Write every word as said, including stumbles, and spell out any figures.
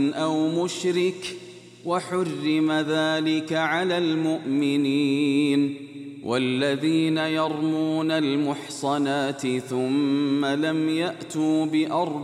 أو مشرك وحرم ذلك على المؤمنين. والذين يرمون المحصنات ثم لم يأتوا بأربعة